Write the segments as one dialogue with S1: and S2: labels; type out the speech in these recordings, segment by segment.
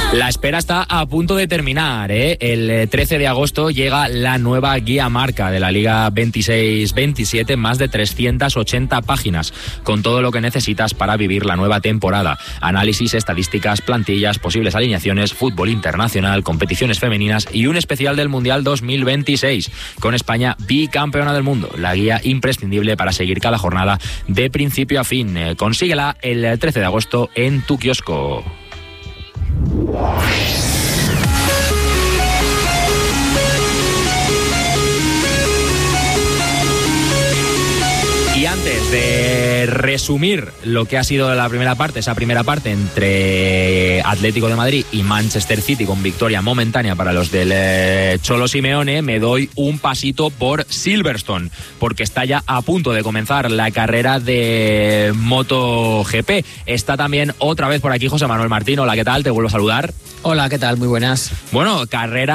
S1: La espera está a punto de terminar, ¿eh? El 13 de agosto llega la nueva guía marca de la Liga 26-27, más de 380 páginas, con todo lo que necesitas para vivir la nueva temporada. Análisis, estadísticas, plantillas, posibles alineaciones, fútbol internacional, competiciones femeninas y un especial del Mundial 2026, con España bicampeona del mundo. La guía imprescindible para seguir cada jornada de principio a fin. Consíguela el 13 de agosto en tu kiosco. Y antes de resumir lo que ha sido esa primera parte entre Atlético de Madrid y Manchester City, con victoria momentánea para los del Cholo Simeone, me doy un pasito por Silverstone, porque está ya a punto de comenzar la carrera de MotoGP. Está también otra vez por aquí José Manuel Martín. Hola, ¿qué tal? Te vuelvo a saludar.
S2: Hola, ¿qué tal? Muy buenas.
S1: Bueno,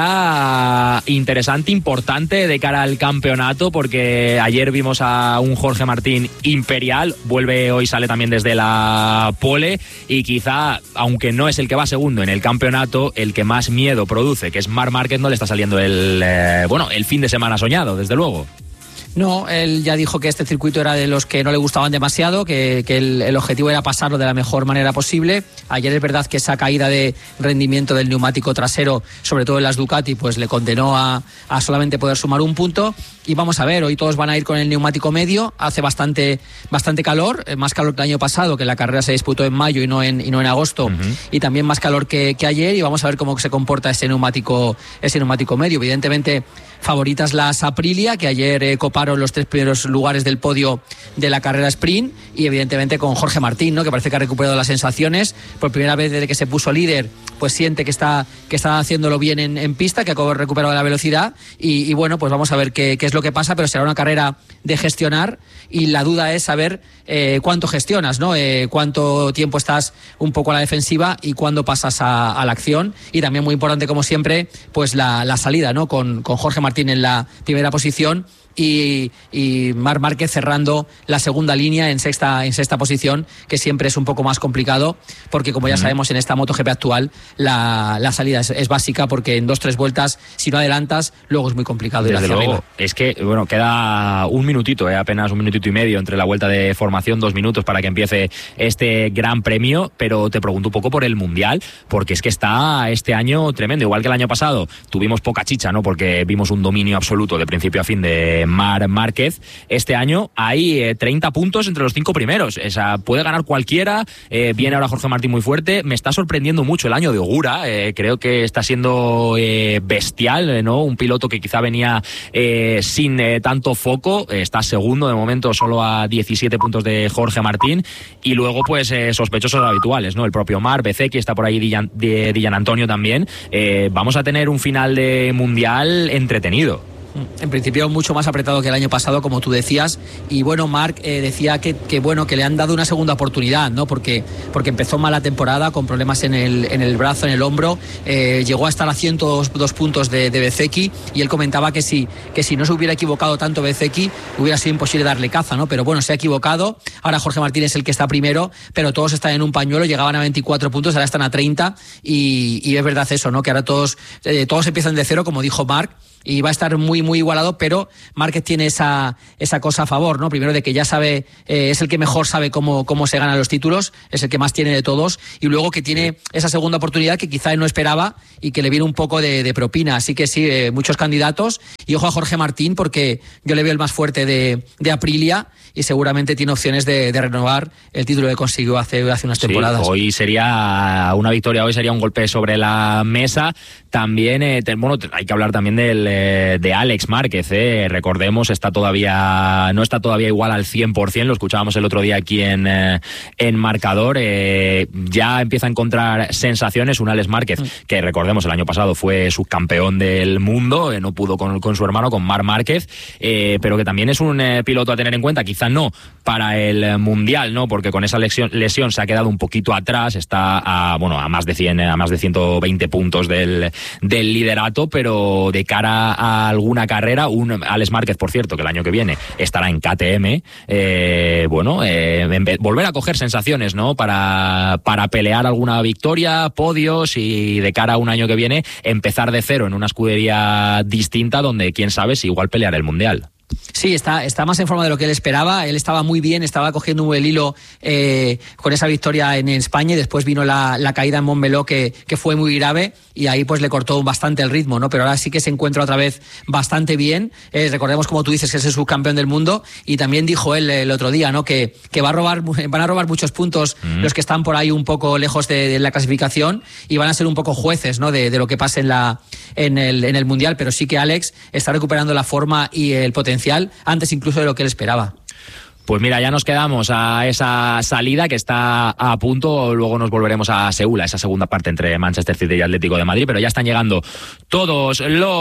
S1: carrera interesante, importante de cara al campeonato, porque ayer vimos a un Jorge Martín imperial, hoy sale también desde la pole, y quizá, aunque no es el que va segundo en el campeonato, el que más miedo produce, que es Marc Márquez, no le está saliendo el fin de semana soñado, desde luego.
S2: No, él ya dijo que este circuito era de los que no le gustaban demasiado, que el objetivo era pasarlo de la mejor manera posible. Ayer es verdad que esa caída de rendimiento del neumático trasero, sobre todo en las Ducati, pues le condenó a solamente poder sumar un punto. Y vamos a ver, hoy todos van a ir con el neumático medio. Hace bastante calor, más calor que el año pasado, que la carrera se disputó en mayo y no en agosto. Uh-huh. Y también más calor que ayer, y vamos a ver cómo se comporta ese neumático medio. Evidentemente, favoritas las Aprilia, que ayer coparon los 3 primeros lugares del podio de la carrera sprint, y evidentemente con Jorge Martín, ¿no?, que parece que ha recuperado las sensaciones. Por primera vez desde que se puso líder, pues siente que está haciéndolo bien en pista, que ha recuperado la velocidad, y bueno, pues vamos a ver qué es lo que pasa, pero será una carrera de gestionar, y la duda es saber cuánto gestionas, ¿no? Cuánto tiempo estás un poco a la defensiva y cuándo pasas a la acción. Y también muy importante, como siempre, pues la salida, ¿no?, con Jorge Martín en la primera posición y Marc Márquez cerrando la segunda línea en sexta posición, que siempre es un poco más complicado, porque como ya sabemos, en esta MotoGP actual la salida es básica, porque en 2-3 vueltas, si no adelantas, luego es muy complicado ir hacia arriba.
S1: Es que, bueno, queda un minutito, apenas un minutito y medio entre la vuelta de formación, 2 minutos para que empiece este gran premio, pero te pregunto un poco por el Mundial, porque es que está este año tremendo, igual que el año pasado tuvimos poca chicha, ¿no?, porque vimos un dominio absoluto de principio a fin de Marc Márquez. Este año hay 30 puntos entre los 5 primeros. Puede ganar cualquiera. Viene ahora Jorge Martín muy fuerte. Me está sorprendiendo mucho el año de Ogura. Creo que está siendo bestial, ¿no? Un piloto que quizá venía sin tanto foco. Está segundo de momento, solo a 17 puntos de Jorge Martín. Y luego, pues, sospechosos habituales, ¿no? El propio Marc, Bezzecchi, está por ahí Dillan Antonio también. Vamos a tener un final de Mundial entretenido.
S2: En principio mucho más apretado que el año pasado, como tú decías, y bueno, Marc decía que le han dado una segunda oportunidad, ¿no? Porque empezó mal la temporada con problemas en el brazo, en el hombro, llegó a estar a 102 puntos de Bezzecchi, y él comentaba que si no se hubiera equivocado tanto Bezzecchi, hubiera sido imposible darle caza, ¿no? Pero bueno, se ha equivocado. Ahora Jorge Martín es el que está primero, pero todos están en un pañuelo, llegaban a 24 puntos, ahora están a 30, y es verdad eso, ¿no? Que ahora todos empiezan de cero, como dijo Marc, y va a estar muy muy igualado, pero Márquez tiene esa cosa a favor, ¿no? Primero, de que ya sabe, es el que mejor sabe cómo se ganan los títulos, es el que más tiene de todos, y luego que tiene esa segunda oportunidad que quizá él no esperaba y que le viene un poco de propina. Así que sí, muchos candidatos, y ojo a Jorge Martín, porque yo le veo el más fuerte de Aprilia, y seguramente tiene opciones de renovar el título que consiguió hace unas temporadas.
S1: Hoy sería una victoria, hoy sería un golpe sobre la mesa. También, hay que hablar también de Alex Márquez, recordemos, no está todavía igual al 100%, lo escuchábamos el otro día aquí en Marcador, ya empieza a encontrar sensaciones, un Alex Márquez que, recordemos, el año pasado fue subcampeón del mundo, no pudo con su hermano, con Marc Márquez, pero que también es un piloto a tener en cuenta, quizá no para el Mundial, ¿no? Porque con esa lesión se ha quedado un poquito atrás, está a más de 120 puntos del del liderato, pero de cara a alguna carrera, un Alex Márquez, por cierto, que el año que viene estará en KTM, volver a coger sensaciones, ¿no? Para pelear alguna victoria, podios, y de cara a un año que viene empezar de cero en una escudería distinta donde quién sabe si igual pelear el Mundial.
S2: Sí, está más en forma de lo que él esperaba. Él estaba muy bien, estaba cogiendo un buen hilo con esa victoria en España, y después vino la caída en Montmeló que fue muy grave, y ahí pues le cortó bastante el ritmo, ¿no? Pero ahora sí que se encuentra otra vez bastante bien. Recordemos, como tú dices, que es el subcampeón del mundo, y también dijo él el otro día, ¿no? Que van a robar muchos puntos los que están por ahí un poco lejos de la clasificación, y van a ser un poco jueces, ¿no? De lo que pase en el Mundial. Pero sí que Alex está recuperando la forma y el potencial antes incluso de lo que él esperaba.
S1: Pues mira, ya nos quedamos a esa salida que está a punto. Luego nos volveremos a Seúl, a esa segunda parte entre Manchester City y Atlético de Madrid, pero ya están llegando todos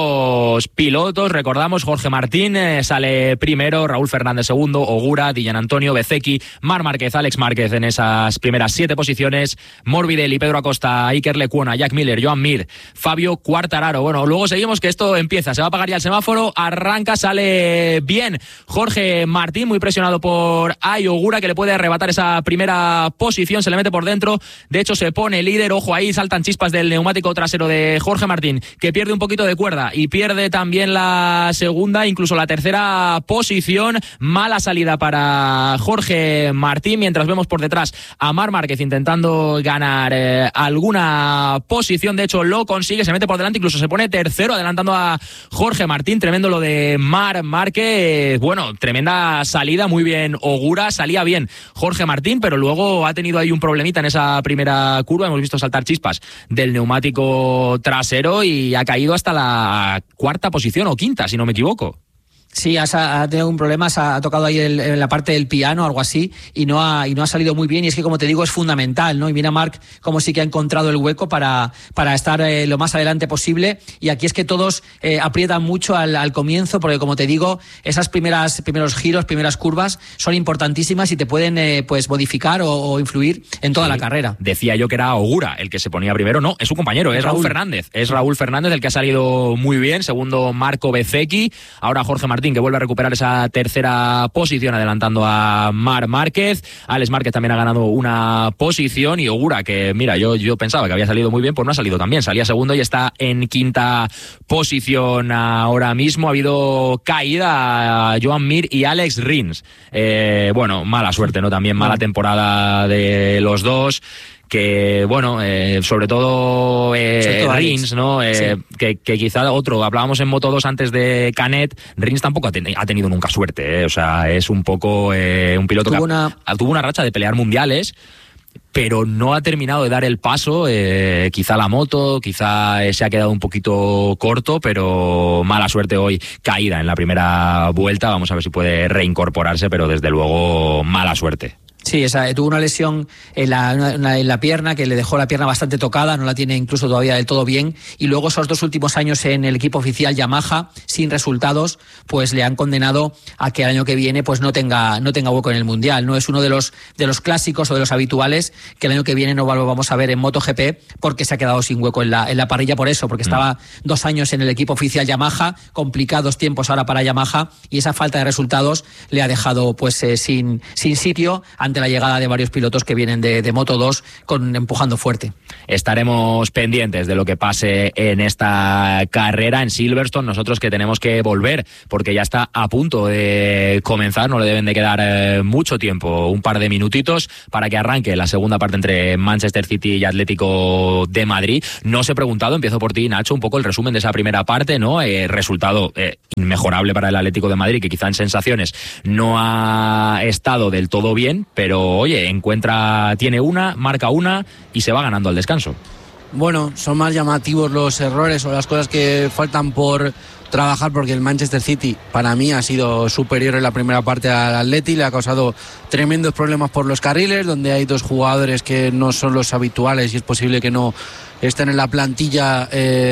S1: los pilotos. Recordamos, Jorge Martín sale primero, Raúl Fernández segundo, Ogura, Dylan Antonio, Bezzecchi, Marc Márquez, Alex Márquez en esas primeras 7 posiciones, Morbidelli, Pedro Acosta, Iker Lecuona, Jack Miller, Joan Mir, Fabio Quartararo. Bueno, luego seguimos, que esto empieza, se va a apagar ya el semáforo, arranca, sale bien Jorge Martín, muy presionado por Ogura, que le puede arrebatar esa primera posición, se le mete por dentro, de hecho se pone líder. Ojo, ahí saltan chispas del neumático trasero de Jorge Martín, que pierde un poquito de cuerda y pierde también la segunda, incluso la tercera posición. Mala salida para Jorge Martín, mientras vemos por detrás a Marc Márquez intentando ganar alguna posición. De hecho lo consigue, se mete por delante, incluso se pone tercero adelantando a Jorge Martín. Tremendo lo de Marc Márquez. Bueno, tremenda salida, muy bien Ogura, salía bien Jorge Martín, pero luego ha tenido ahí un problemita en esa primera curva. Hemos visto saltar chispas del neumático trasero y ha caído hasta la cuarta posición o quinta, si no me equivoco.
S2: Sí, ha tenido un problema, se ha tocado ahí en la parte del piano, algo así, y no ha salido muy bien. Y es que, como te digo, es fundamental, ¿no? Y mira Marc como sí que ha encontrado el hueco para estar lo más adelante posible. Y aquí es que todos aprietan mucho al comienzo, porque, como te digo, esas primeros giros, primeras curvas son importantísimas y te pueden pues modificar o influir en toda la carrera.
S1: Decía yo que era Ogura el que se ponía primero, no, es su compañero, es Raúl Fernández. Es Raúl Fernández el que ha salido muy bien, segundo Marco Bezzecchi, ahora Jorge Martín, que vuelve a recuperar esa tercera posición adelantando a Marc Márquez. Alex Márquez también ha ganado una posición, y Ogura, que mira, yo pensaba que había salido muy bien, pues no ha salido tan bien, salía segundo y está en quinta posición ahora mismo. Ha habido caída a Joan Mir y Alex Rins. Bueno, mala suerte, ¿no? También mala temporada de los dos. Que bueno, sobre todo Rins, ¿no? Sí. Que quizá otro, hablábamos en Moto2 antes de Canet, Rins tampoco ha tenido nunca suerte, o sea, es un poco un piloto tuvo una racha de pelear mundiales, pero no ha terminado de dar el paso. Quizá la moto, quizá se ha quedado un poquito corto, pero mala suerte hoy, caída en la primera vuelta. Vamos a ver si puede reincorporarse, pero desde luego mala suerte.
S2: Sí, tuvo una lesión en la pierna que le dejó la pierna bastante tocada, no la tiene incluso todavía del todo bien, y luego esos 2 últimos años en el equipo oficial Yamaha sin resultados, pues le han condenado a que el año que viene pues no tenga hueco en el Mundial. No es uno de los clásicos o de los habituales que el año que viene no vamos a ver en MotoGP, porque se ha quedado sin hueco en la parrilla por eso, porque estaba 2 años en el equipo oficial Yamaha, complicados tiempos ahora para Yamaha, y esa falta de resultados le ha dejado pues sin sitio ante la llegada de varios pilotos que vienen de Moto2 empujando fuerte.
S1: Estaremos pendientes de lo que pase en esta carrera en Silverstone, nosotros que tenemos que volver porque ya está a punto de comenzar, no le deben de quedar mucho tiempo, un par de minutitos para que arranque la segunda parte entre Manchester City y Atlético de Madrid. No os he preguntado, empiezo por ti, Nacho, un poco el resumen de esa primera parte, ¿no? Resultado inmejorable para el Atlético de Madrid, que quizá en sensaciones no ha estado del todo bien, pero oye, tiene una, marca una y se va ganando al descanso.
S3: Bueno, son más llamativos los errores o las cosas que faltan por trabajar, porque el Manchester City para mí ha sido superior en la primera parte al Atleti, le ha causado tremendos problemas por los carriles, donde hay 2 jugadores que no son los habituales y es posible que no estén en la plantilla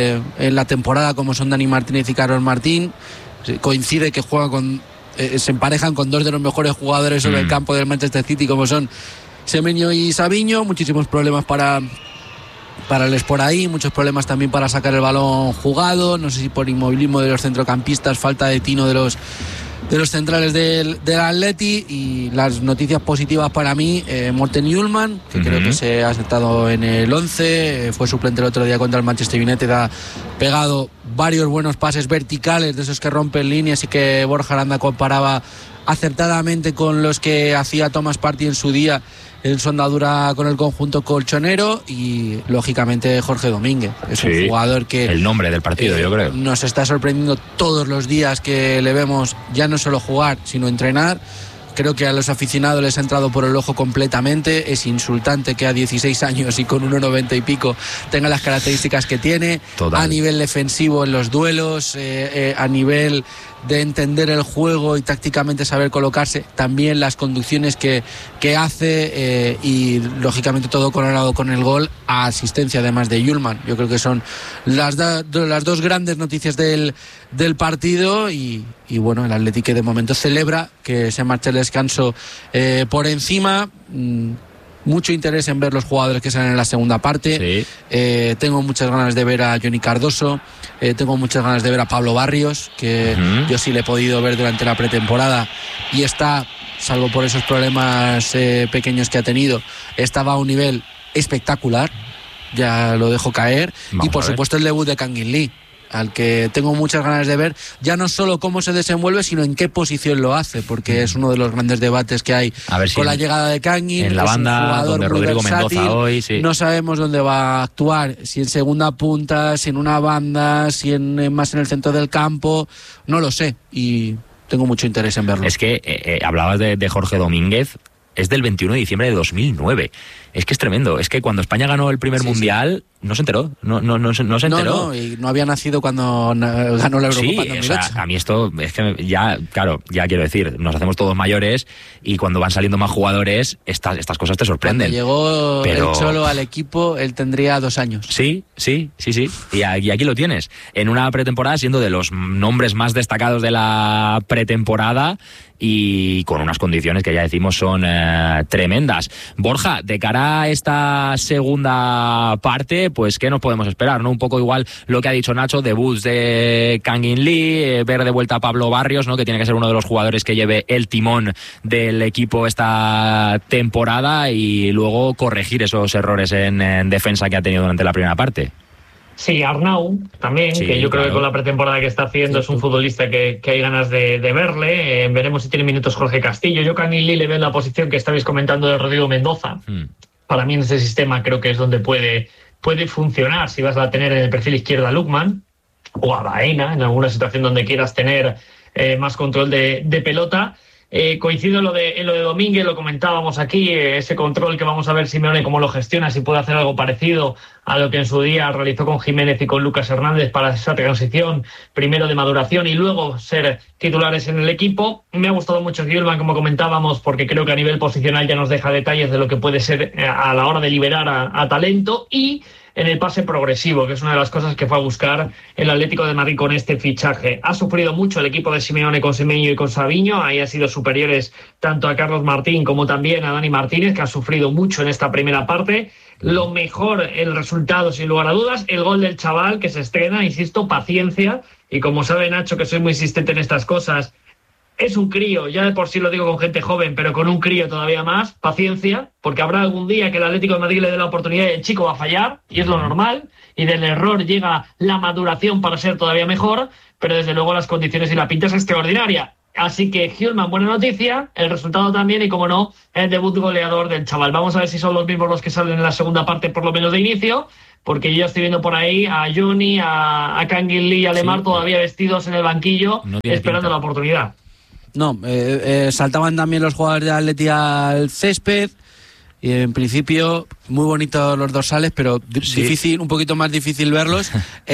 S3: en la temporada, como son Dani Martínez y Carlos Martín. Coincide que juegan se emparejan con 2 de los mejores jugadores sobre el campo del Manchester City, como son Semenyo y Savinho. Muchísimos problemas para parales por ahí, muchos problemas también para sacar el balón jugado, no sé si por inmovilismo de los centrocampistas, falta de tino de los centrales del Atleti. Y las noticias positivas para mí, Morten Hjulmand, que creo que se ha sentado en el 11, fue suplente el otro día contra el Manchester United, ha pegado varios buenos pases verticales, de esos que rompen líneas y que Borja Aranda comparaba acertadamente con los que hacía Thomas Partey en su día en su andadura con el conjunto colchonero. Y lógicamente Jorge Domínguez es un jugador que
S1: el nombre del partido, yo creo,
S3: nos está sorprendiendo todos los días que le vemos, ya no solo jugar sino entrenar. Creo que a los aficionados les ha entrado por el ojo completamente. Es insultante que a 16 años y con 1,90 y pico tenga las características que tiene.
S1: Total.
S3: A nivel defensivo en los duelos, a nivel de entender el juego y tácticamente saber colocarse, también las conducciones que hace, y lógicamente todo coronado con el gol a asistencia además de Hjulmand. Yo creo que son las dos grandes noticias del partido. Y bueno, el Atleti que de momento celebra que se marche el descanso por encima. Mucho interés en ver los jugadores que salen en la segunda parte. Tengo muchas ganas de ver a Johnny Cardoso, tengo muchas ganas de ver a Pablo Barrios, que yo sí le he podido ver durante la pretemporada y está, salvo por esos problemas pequeños que ha tenido, estaba a un nivel espectacular, ya lo dejo caer. Y por supuesto el debut de Kangin Lee, al que tengo muchas ganas de ver, ya no solo cómo se desenvuelve, sino en qué posición lo hace, porque es uno de los grandes debates que hay con la llegada de Kangin.
S1: En la banda, donde Rodrigo Mendoza hoy,
S3: no sabemos dónde va a actuar, si en segunda punta, si en una banda, si más en el centro del campo, no lo sé, y tengo mucho interés en verlo.
S1: Es que hablabas de Jorge Domínguez, es del 21 de diciembre de 2009. Es que es tremendo. Es que cuando España ganó el primer mundial, no se enteró. No se enteró.
S3: No, y no había nacido cuando ganó la Eurocopa en 2008.
S1: O sea, a mí esto es que ya quiero decir, nos hacemos todos mayores y cuando van saliendo más jugadores, estas cosas te sorprenden.
S3: Cuando llegó el Cholo al equipo, él tendría 2 años.
S1: Sí. Y aquí lo tienes. En una pretemporada, siendo de los nombres más destacados de la pretemporada y con unas condiciones que ya decimos son tremendas. Borja, de cara a esta segunda parte, pues ¿qué nos podemos esperar? ¿No? Un poco igual lo que ha dicho Nacho, debuts de Kangin Lee, ver de vuelta a Pablo Barrios, ¿no? Que tiene que ser uno de los jugadores que lleve el timón del equipo esta temporada, y luego corregir esos errores en defensa que ha tenido durante la primera parte.
S4: Sí, Arnau también, que yo creo que con la pretemporada que está haciendo es un futbolista que hay ganas de verle. Veremos si tiene minutos Jorge Castillo. Yo a Kangin Lee le veo en la posición que estabais comentando de Rodrigo Mendoza. Para mí en ese sistema creo que es donde puede funcionar, si vas a tener en el perfil izquierdo a Lookman o a Baena, en alguna situación donde quieras tener más control de pelota. Coincido en lo de Domínguez, lo comentábamos aquí, ese control que vamos a ver Simeone cómo lo gestiona, si puede hacer algo parecido a lo que en su día realizó con Jiménez y con Lucas Hernández para esa transición, primero de maduración y luego ser titulares en el equipo. Me ha gustado mucho Hjulmand, como comentábamos, porque creo que a nivel posicional ya nos deja detalles de lo que puede ser a la hora de liberar a talento, y en el pase progresivo, que es una de las cosas que fue a buscar el Atlético de Madrid con este fichaje. Ha sufrido mucho el equipo de Simeone con Semenyo y con Savinho, ahí han sido superiores tanto a Carlos Martín como también a Dani Martínez, que ha sufrido mucho en esta primera parte. Lo mejor, el resultado sin lugar a dudas, el gol del chaval que se estrena, insisto, paciencia, y como sabe Nacho que soy muy insistente en estas cosas, es un crío, ya de por sí lo digo con gente joven, pero con un crío todavía más, paciencia, porque habrá algún día que el Atlético de Madrid le dé la oportunidad y el chico va a fallar, y es lo normal, y del error llega la maduración para ser todavía mejor, pero desde luego las condiciones y la pinta es extraordinaria. Así que Hjulmand, buena noticia, el resultado también, y como no, el debut goleador del chaval. Vamos a ver si son los mismos los que salen en la segunda parte, por lo menos de inicio, porque yo ya estoy viendo por ahí a Johnny, a Kangin Lee y a Lemar todavía vestidos en el banquillo, esperando la oportunidad.
S3: No, saltaban también los jugadores de Atleti al césped, y en principio muy bonitos los dorsales, pero difícil, un poquito más difícil verlos.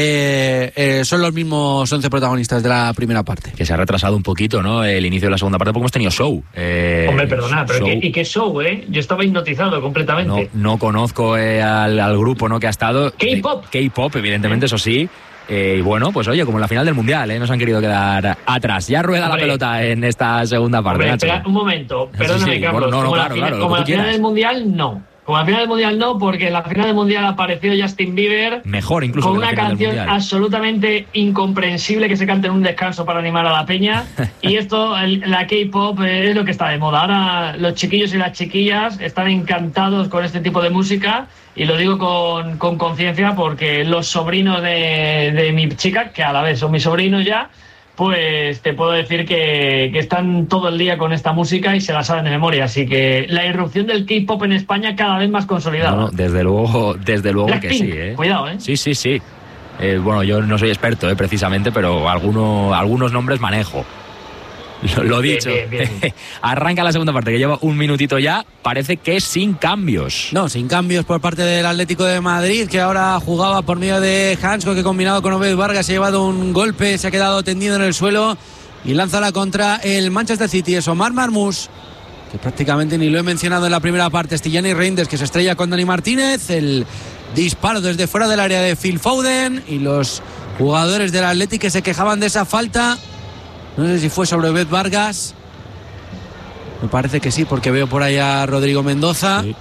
S3: Son los mismos 11 protagonistas de la primera parte.
S1: Que se ha retrasado un poquito, ¿no? El inicio de la segunda parte, porque hemos tenido show.
S4: Hombre, perdona, pero show. ¿Qué show, Yo estaba hipnotizado completamente.
S1: No conozco al grupo, ¿no?, que ha estado.
S4: K-pop.
S1: K-pop, evidentemente, eso sí. Y bueno, pues oye, como en la final del Mundial, nos han querido quedar atrás. Ya rueda la pelota en esta segunda parte.
S4: Espera un momento, perdóname, Carlos.
S1: Claro,
S4: como la final del Mundial, no. Como la final del Mundial no, porque en la final del Mundial apareció Justin Bieber.
S1: Mejor incluso.
S4: Con una canción absolutamente incomprensible que se canta en un descanso para animar a la peña. Y esto, la K-pop, es lo que está de moda. Ahora los chiquillos y las chiquillas están encantados con este tipo de música. Y lo digo con conciencia porque los sobrinos de mi chica, que a la vez son mis sobrinos ya, pues te puedo decir que están todo el día con esta música y se la saben de memoria. Así que la irrupción del K-pop en España cada vez más consolidada.
S1: No, desde luego que sí.
S4: Cuidado,
S1: Sí. Bueno, yo no soy experto, precisamente, pero algunos nombres manejo. Lo dicho.
S4: Bien.
S1: Arranca la segunda parte, que lleva un minutito ya. Parece que sin cambios.
S3: No, sin cambios por parte del Atlético de Madrid, que ahora jugaba por medio de Hansko, que combinado con Obed Vargas se ha llevado un golpe, se ha quedado tendido en el suelo y lanza la contra el Manchester City. Es Omar Marmoush, que prácticamente ni lo he mencionado en la primera parte. Tijani Reinders, que se estrella con Dani Martínez. El disparo desde fuera del área de Phil Foden y los jugadores del Atlético que se quejaban de esa falta. No sé si fue sobre Obed Vargas. Me parece que sí, porque veo por ahí a Rodrigo Mendoza. Sí.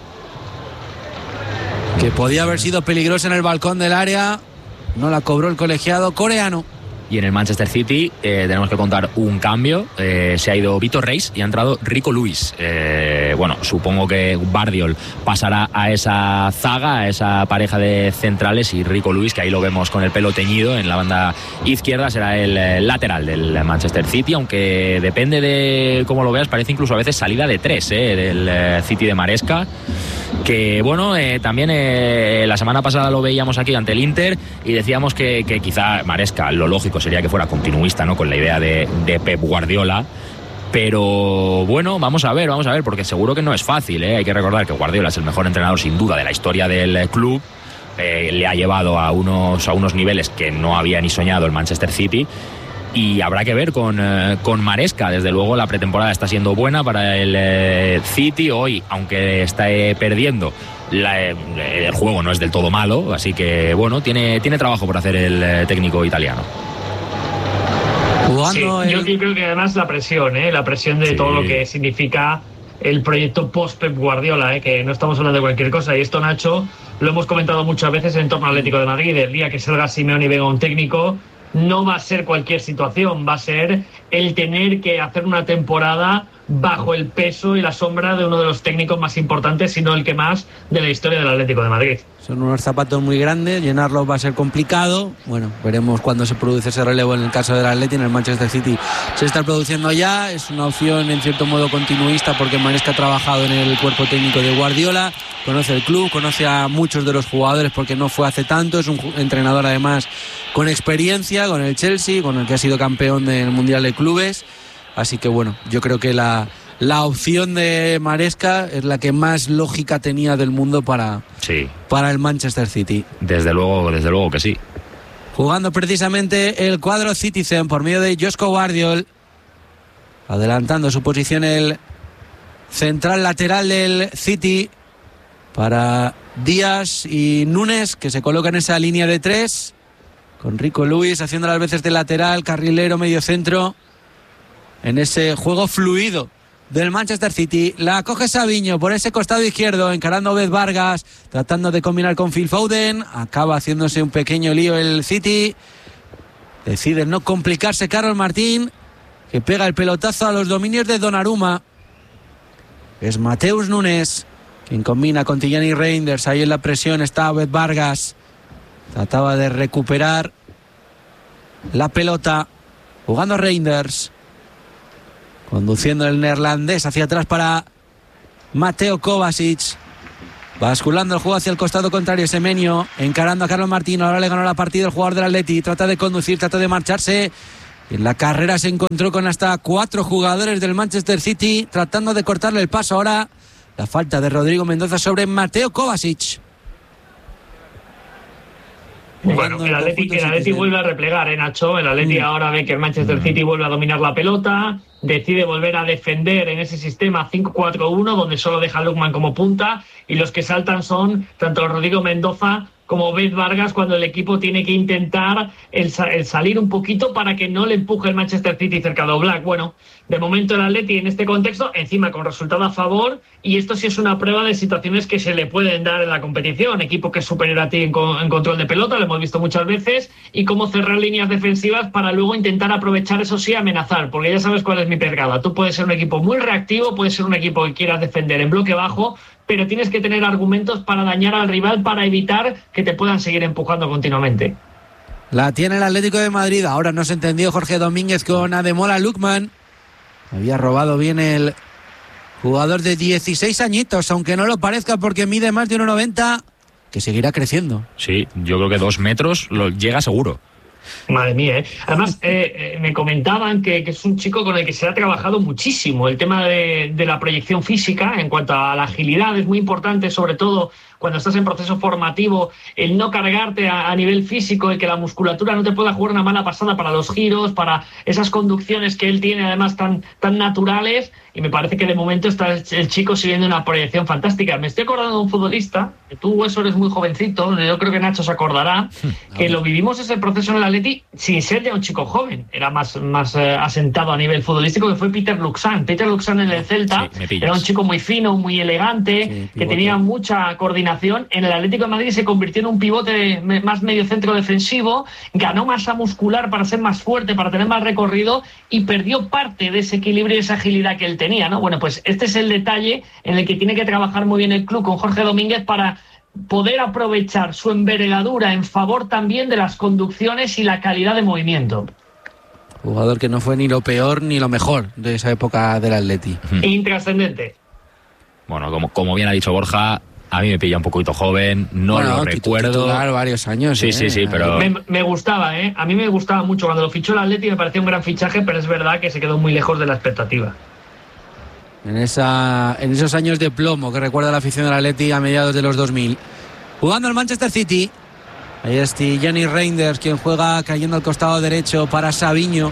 S3: Que podía haber sido peligrosa en el balcón del área. No la cobró el colegiado coreano.
S1: Y en el Manchester City tenemos que contar un cambio. Se ha ido Vitor Reis y ha entrado Rico Lewis. Bueno, supongo que Guardiol pasará a esa zaga, a esa pareja de centrales, y Rico Lewis, que ahí lo vemos con el pelo teñido en la banda izquierda, será el lateral del Manchester City, aunque depende de cómo lo veas, parece incluso a veces salida de 3 del City de Maresca. Que bueno, también la semana pasada lo veíamos aquí ante el Inter y decíamos que quizá Maresca, lo lógico sería que fuera continuista, ¿no?, con la idea de Pep Guardiola. Pero bueno, vamos a ver, porque seguro que no es fácil, ¿eh? Hay que recordar que Guardiola es el mejor entrenador sin duda de la historia del club. Le ha llevado a unos niveles que no había ni soñado el Manchester City. Y habrá que ver con Maresca. Desde luego la pretemporada está siendo buena para el City. Hoy, aunque está perdiendo, el juego no es del todo malo. Así que bueno, tiene trabajo por hacer el técnico italiano.
S4: Sí, yo creo que además la presión de sí, todo lo que significa el proyecto post-Pep Guardiola, que no estamos hablando de cualquier cosa. Y esto, Nacho, lo hemos comentado muchas veces en torno al Atlético de Madrid. El día que salga Simeone y venga un técnico, no va a ser cualquier situación, va a ser el tener que hacer una temporada bajo el peso y la sombra de uno de los técnicos más importantes, si no el que más, de la historia del Atlético de Madrid.
S3: Son unos zapatos muy grandes, llenarlos va a ser complicado. Bueno, veremos cuándo se produce ese relevo en el caso del Atlético. En el Manchester City se está produciendo ya, es una opción en cierto modo continuista, porque Maresca ha trabajado en el cuerpo técnico de Guardiola, conoce el club, conoce a muchos de los jugadores porque no fue hace tanto, es un entrenador además con experiencia, con el Chelsea, con el que ha sido campeón del Mundial de Clubes. Así que bueno, yo creo que la opción de Maresca es la que más lógica tenía del mundo para el Manchester City.
S1: Desde luego que sí.
S3: Jugando precisamente el cuadro Citizen por medio de Josko Guardiol, adelantando su posición el central lateral del City para Díaz y Núñez, que se colocan en esa línea de 3, con Rico Lewis haciendo las veces de lateral, carrilero, medio centro, en ese juego fluido del Manchester City. La coge Savinho por ese costado izquierdo, encarando a Obed Vargas, tratando de combinar con Phil Foden. Acaba haciéndose un pequeño lío el City. Decide no complicarse Carlos Martín, que pega el pelotazo a los dominios de Donnarumma. Es Mateus Nunes quien combina con Tijani Reinders. Ahí en la presión está Obed Vargas. Trataba de recuperar la pelota, jugando Reinders, conduciendo el neerlandés hacia atrás para Mateo Kovacic, basculando el juego hacia el costado contrario. Semenyo encarando a Carlos Martín. Ahora le ganó la partida el jugador del Atleti, trata de conducir, trata de marcharse. En la carrera se encontró con hasta 4 jugadores del Manchester City tratando de cortarle el paso. Ahora la falta de Rodrigo Mendoza sobre Mateo Kovacic.
S4: Bueno, el Atleti vuelve a replegar, Nacho. El Atleti ahora ve que el Manchester City vuelve a dominar la pelota, decide volver a defender en ese sistema 5-4-1, donde solo deja a Lookman como punta, y los que saltan son tanto Rodrigo Mendoza como Ovet Vargas cuando el equipo tiene que intentar el salir un poquito para que no le empuje el Manchester City cerca de Oblak. Bueno, de momento el Atleti en este contexto, encima con resultado a favor, y esto sí es una prueba de situaciones que se le pueden dar en la competición. Equipo que es superior a ti en control de pelota, lo hemos visto muchas veces, y cómo cerrar líneas defensivas para luego intentar aprovechar, eso sí, amenazar, porque ya sabes cuál es mi pegada. Tú puedes ser un equipo muy reactivo, puedes ser un equipo que quieras defender en bloque bajo, pero tienes que tener argumentos para dañar al rival, para evitar que te puedan seguir empujando continuamente.
S3: La tiene el Atlético de Madrid. Ahora no se entendió Jorge Domínguez con Ademola Lookman. Había robado bien el jugador de 16 añitos, aunque no lo parezca porque mide más de 1,90, que seguirá creciendo.
S1: Sí, yo creo que 2 metros lo llega seguro.
S4: Madre mía, ¿eh? Además, me comentaban que es un chico con el que se ha trabajado muchísimo. El tema de la proyección física en cuanto a la agilidad es muy importante, sobre todo cuando estás en proceso formativo, el no cargarte a nivel físico, el que la musculatura no te pueda jugar una mala pasada para los giros, para esas conducciones que él tiene además tan naturales, y me parece que de momento está el chico siguiendo una proyección fantástica. Me estoy acordando de un futbolista, que tú eso eres muy jovencito, yo creo que Nacho se acordará, que lo vivimos ese proceso en el Atleti sin ser ya un chico joven, era más asentado a nivel futbolístico, que fue Peter Luxan. Peter Luxan en el Celta era un chico muy fino, muy elegante, que tenía mucha coordinación. En el Atlético de Madrid se convirtió en un pivote más medio centro defensivo, ganó masa muscular para ser más fuerte, para tener más recorrido, y perdió parte de ese equilibrio y esa agilidad que él tenía, ¿no? Bueno, pues este es el detalle en el que tiene que trabajar muy bien el club con Jorge Domínguez para poder aprovechar su envergadura en favor también de las conducciones y la calidad de movimiento.
S3: Jugador que no fue ni lo peor ni lo mejor de esa época del Atleti.
S4: Intrascendente.
S1: Bueno, como bien ha dicho Borja, a mí me pilla un poquito joven, no lo recuerdo.
S3: Varios años.
S1: Sí, pero...
S4: Me gustaba, a mí me gustaba mucho. Cuando lo fichó el Atleti me parecía un gran fichaje, pero es verdad que se quedó muy lejos de la expectativa.
S3: En esos años de plomo que recuerda la afición del Atleti a mediados de los 2000. Jugando el Manchester City. Ahí está Gianni Reinders, quien juega cayendo al costado derecho para Savinho.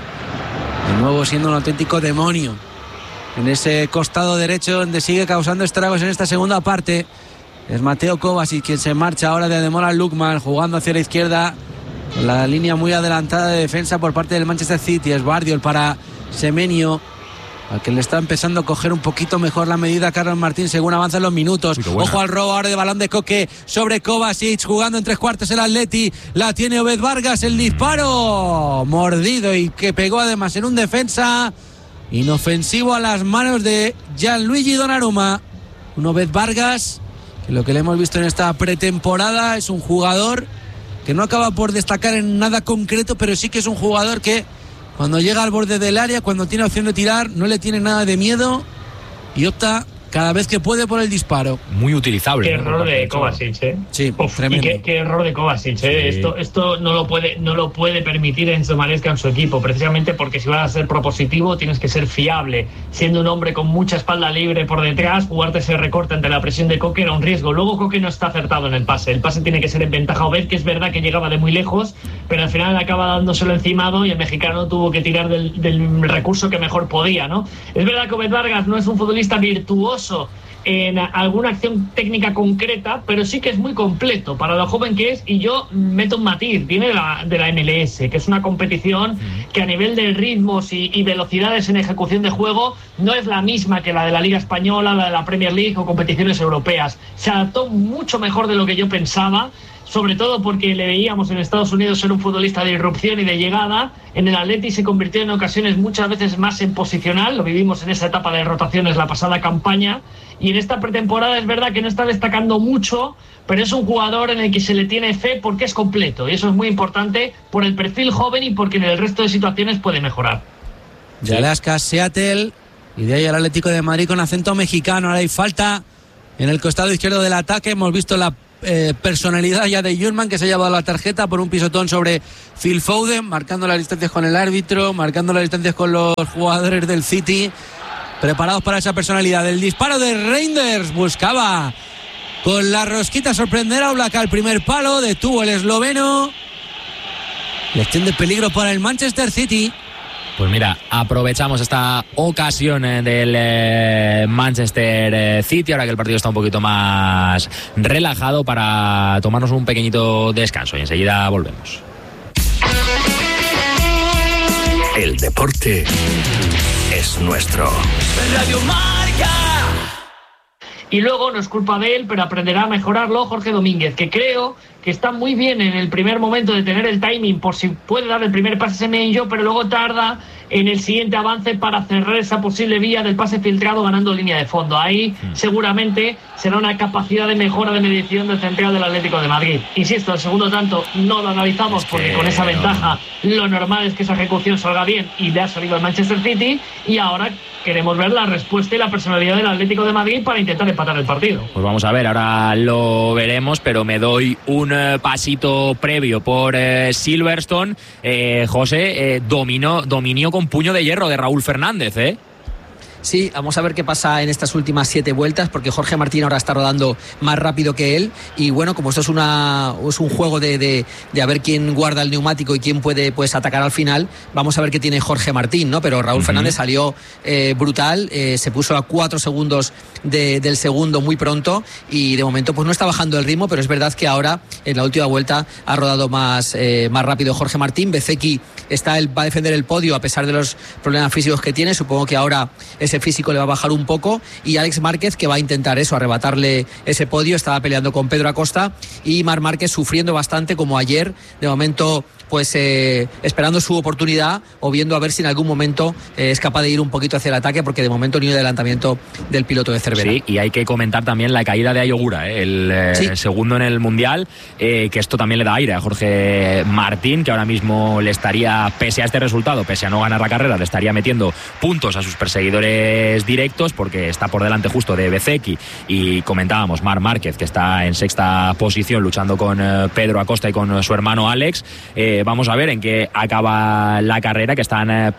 S3: De nuevo siendo un auténtico demonio en ese costado derecho, donde sigue causando estragos en esta segunda parte. Es Mateo Kovacic quien se marcha ahora de Ademola Lookman, jugando hacia la izquierda, con la línea muy adelantada de defensa por parte del Manchester City. Es Bardiol para Semenyo, al que le está empezando a coger un poquito mejor la medida a Carlos Martín según avanzan los minutos. Ojo al robo ahora de balón de Coque sobre Kovacic, jugando en 3/4 el Atleti. La tiene Ovet Vargas, el disparo mordido y que pegó además en un defensa inofensivo a las manos de Gianluigi Donnarumma. Un Ovet Vargas que lo que le hemos visto en esta pretemporada es un jugador que no acaba por destacar en nada concreto, pero sí que es un jugador que cuando llega al borde del área, cuando tiene opción de tirar, no le tiene nada de miedo y opta cada vez que puede por el disparo.
S1: Muy utilizable.
S4: Qué error de Kovacic, ¿eh?
S3: Sí, tremendo.
S4: Y qué error de Kovacic, ¿eh? Sí. Esto no lo puede permitir Enzo Maresca en su equipo, precisamente porque si vas a ser propositivo tienes que ser fiable. Siendo un hombre con mucha espalda libre por detrás, jugarte ese recorte ante la presión de Coque era un riesgo. Luego Coque no está acertado en el pase. El pase tiene que ser en ventaja Ovet, que es verdad que llegaba de muy lejos, pero al final acaba dándoselo encimado y el mexicano tuvo que tirar del recurso que mejor podía, ¿no? Es verdad que Ovet Vargas no es un futbolista virtuoso en alguna acción técnica concreta, pero sí que es muy completo para lo joven que es, y yo meto un matiz, viene de la MLS, que es una competición que a nivel de ritmos y velocidades en ejecución de juego no es la misma que la de la Liga Española, la de la Premier League o competiciones europeas. Se adaptó mucho mejor de lo que yo pensaba, sobre todo porque le veíamos en Estados Unidos ser un futbolista de irrupción y de llegada. En el Atleti se convirtió en ocasiones muchas veces más en posicional, lo vivimos en esa etapa de rotaciones la pasada campaña, y en esta pretemporada es verdad que no está destacando mucho, pero es un jugador en el que se le tiene fe porque es completo, y eso es muy importante por el perfil joven y porque en el resto de situaciones puede mejorar.
S3: De Alaska, Seattle, y de ahí al Atlético de Madrid con acento mexicano. Ahora hay falta en el costado izquierdo del ataque. Hemos visto la personalidad ya de Jurman, que se ha llevado la tarjeta por un pisotón sobre Phil Foden, marcando las distancias con el árbitro, marcando las distancias con los jugadores del City, preparados para esa personalidad. El disparo de Reinders, buscaba con la rosquita sorprender a Oblak al primer palo, detuvo el esloveno. Lección de peligro para el Manchester City,
S1: Pues mira, aprovechamos esta ocasión del Manchester City, ahora que el partido está un poquito más relajado, para tomarnos un pequeñito descanso y enseguida volvemos.
S5: El deporte es nuestro.
S6: Radio Marca.
S4: Y luego, no es culpa de él, pero aprenderá a mejorarlo Jorge Domínguez, que creo que está muy bien en el primer momento de tener el timing por si puede dar el primer pase sencillo, pero luego tarda en el siguiente avance para cerrar esa posible vía del pase filtrado ganando línea de fondo. Ahí seguramente será una capacidad de mejora de medición del central del Atlético de Madrid. Insisto, el segundo tanto no lo analizamos porque con esa ventaja lo normal es que esa ejecución salga bien y le ha salido al Manchester City, y ahora queremos ver la respuesta y la personalidad del Atlético de Madrid para intentar empatar el partido.
S1: Pues vamos a ver, ahora lo veremos, pero me doy un pasito previo por Silverstone. José, dominio con puño de hierro de Raúl Fernández, ¿eh?
S2: Sí, vamos a ver qué pasa en estas últimas 7 vueltas, porque Jorge Martín ahora está rodando más rápido que él, y bueno, como esto es un juego de a ver quién guarda el neumático y quién puede pues atacar al final, vamos a ver qué tiene Jorge Martín, ¿no? Pero Raúl Fernández salió brutal, se puso a 4 segundos del segundo muy pronto, y de momento pues no está bajando el ritmo, pero es verdad que ahora en la última vuelta ha rodado más rápido Jorge Martín. Bezzecchi va a defender el podio a pesar de los problemas físicos que tiene, supongo que ahora ese físico le va a bajar un poco, y Alex Márquez, que va a intentar arrebatarle ese podio, estaba peleando con Pedro Acosta, y Marc Márquez sufriendo bastante como ayer, de momento pues esperando su oportunidad o viendo a ver si en algún momento es capaz de ir un poquito hacia el ataque, porque de momento ni un adelantamiento del piloto de Cervera.
S1: Sí, y hay que comentar también la caída de Ayogura, el segundo en el Mundial, que esto también le da aire a Jorge Martín, que ahora mismo le estaría, pese a este resultado, pese a no ganar la carrera, le estaría metiendo puntos a sus perseguidores directos, porque está por delante justo de Bezzecchi, y comentábamos Marc Márquez, que está en 6ª posición luchando con Pedro Acosta y con su hermano Alex. Vamos a ver en qué acaba la carrera, que están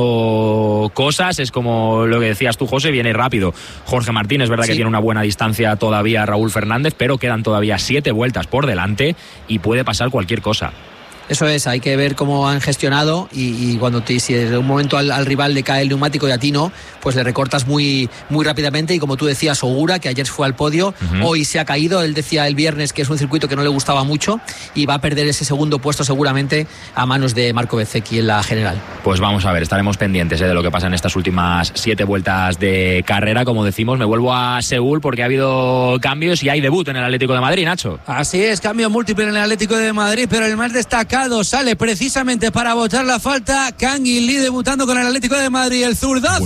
S1: pasando cosas. Es como lo que decías tú, José, viene rápido Jorge Martín. Es verdad que tiene una buena distancia todavía Raúl Fernández, pero quedan todavía 7 vueltas por delante y puede pasar cualquier cosa.
S2: Eso es, hay que ver cómo han gestionado, y cuando si de un momento al rival le cae el neumático y a ti no, pues le recortas muy, muy rápidamente. Y como tú decías, Ogura, que ayer fue al podio, hoy se ha caído. Él decía el viernes que es un circuito que no le gustaba mucho y va a perder ese segundo puesto seguramente a manos de Marco Bezzecchi en la general.
S1: Pues vamos a ver, estaremos pendientes de lo que pasa en estas últimas 7 vueltas de carrera. Como decimos, me vuelvo a Seúl porque ha habido cambios y hay debut en el Atlético de Madrid, Nacho.
S3: Así es, cambio múltiple en el Atlético de Madrid, pero el más destacado sale precisamente para botar la falta. Kang In Lee debutando con el Atlético de Madrid, el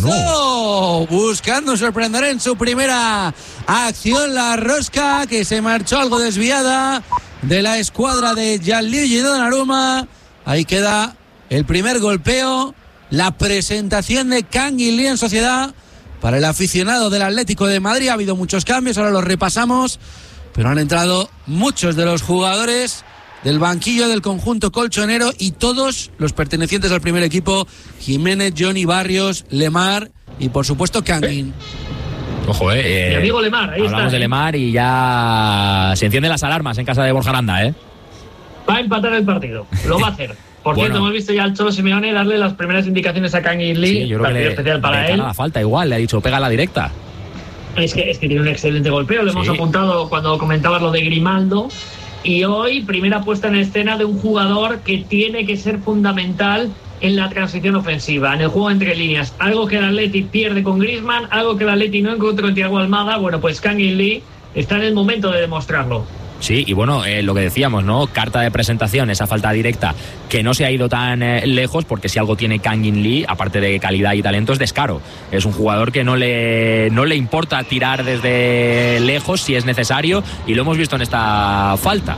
S3: zurdazo, buscando sorprender en su primera acción la rosca, que se marchó algo desviada de la escuadra de Gianluigi Donnarumma. Ahí queda el primer golpeo, la presentación de Kang In Lee en sociedad para el aficionado del Atlético de Madrid. Ha habido muchos cambios, ahora los repasamos, pero han entrado muchos de los jugadores del banquillo del conjunto colchonero, y todos los pertenecientes al primer equipo: Jiménez, Johnny, Barrios, Lemar y por supuesto Kangin.
S1: Ojo,
S4: mi amigo Lemar, ahí
S1: hablamos
S4: está,
S1: de Lemar y ya se encienden las alarmas en casa de Borja Aranda,
S4: Va a empatar el partido, lo va a hacer. Por cierto, hemos visto ya al Cholo Simeone darle las primeras indicaciones a Kang In Lee,
S1: sí, yo creo que
S4: especial para él.
S1: La falta igual, le ha dicho, pega la directa.
S4: Es que tiene un excelente golpeo, lo hemos apuntado cuando comentabas lo de Grimaldo. Y hoy, primera puesta en escena de un jugador que tiene que ser fundamental en la transición ofensiva, en el juego entre líneas. Algo que el Atleti pierde con Griezmann, algo que el Atleti no encontró en Thiago Almada. Bueno, pues Kang In Lee está en el momento de demostrarlo.
S1: Sí, y bueno, lo que decíamos, ¿no? Carta de presentación, esa falta directa que no se ha ido tan lejos, porque si algo tiene Kang In Lee, aparte de calidad y talento, es descaro. Es un jugador que no le importa tirar desde lejos si es necesario, y lo hemos visto en esta falta.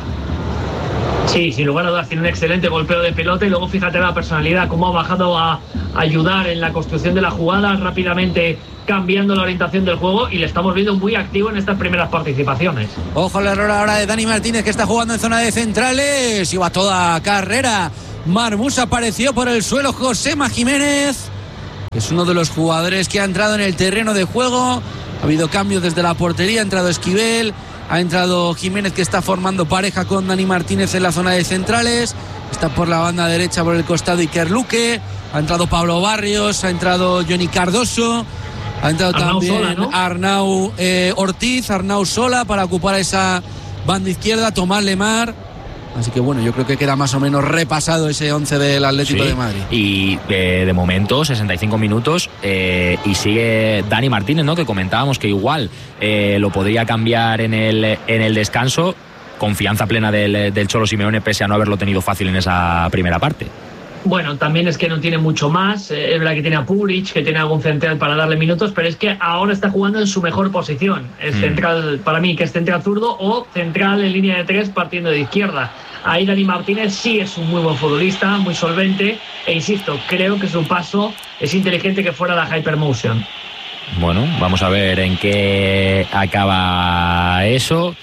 S4: Sí, sin lugar a dudas, tiene un excelente golpeo de pelota, y luego fíjate la personalidad, cómo ha bajado a ayudar en la construcción de la jugada, rápidamente cambiando la orientación del juego, y le estamos viendo muy activo en estas primeras participaciones.
S3: Ojo al error ahora de Dani Martínez, que está jugando en zona de centrales, iba toda carrera. Marmús apareció por el suelo. Josema Jiménez, que es uno de los jugadores que ha entrado en el terreno de juego. Ha habido cambios desde la portería, ha entrado Esquivel, ha entrado Jiménez, que está formando pareja con Dani Martínez en la zona de centrales. Está por la banda derecha, por el costado, Iker Luque. Ha entrado Pablo Barrios, ha entrado Johnny Cardoso, ha entrado
S4: Arnau
S3: también
S4: Sola, ¿no?
S3: Arnau Ortiz, Arnau Sola para ocupar esa banda izquierda, Tomás Lemar. Así que bueno, yo creo que queda más o menos repasado ese 11 del Atlético de Madrid.
S1: Y de momento, 65 minutos, y sigue Dani Martínez, ¿no? Que comentábamos que igual lo podría cambiar en el descanso. Confianza plena del Cholo Simeone, pese a no haberlo tenido fácil en esa primera parte.
S4: Bueno, también es que no tiene mucho más. Es verdad que tiene a Puric, que tiene algún central para darle minutos, pero es que ahora está jugando en su mejor posición. Es central, para mí, que es central zurdo o central en línea de 3 partiendo de izquierda. Ahí Dani Martínez sí es un muy buen futbolista, muy solvente, e insisto, creo que su paso es inteligente que fuera la Hypermotion.
S1: Bueno, vamos a ver en qué acaba eso.